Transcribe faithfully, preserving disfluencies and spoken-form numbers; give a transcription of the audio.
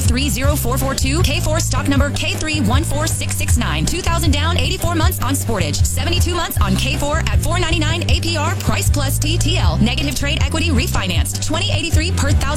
three zero four four two. K four stock number K three one four six six nine. two thousand down, eighty-four months on Sportage. seventy-two months on K four at four ninety-nine A P R, price plus T T L. Negative trade equity refinanced. twenty eighty-three per thousand.